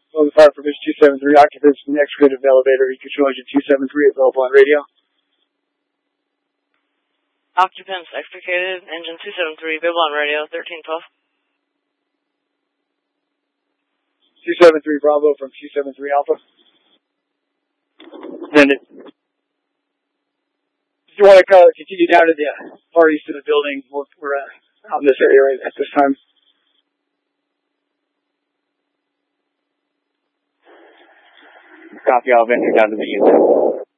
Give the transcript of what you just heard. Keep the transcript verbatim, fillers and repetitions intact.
Well, the fire permission two seven three, occupants in the excavated elevator, control engine two seven three, available on radio. Occupants extricated, engine two seven three, available on radio, thirteen twelve. two seven three Bravo from two seven three Alpha. Send it. If you want to uh, continue down to the far east of the building, we're, we're uh, out in this area right at this time. Copy, I'll venture down to the unit.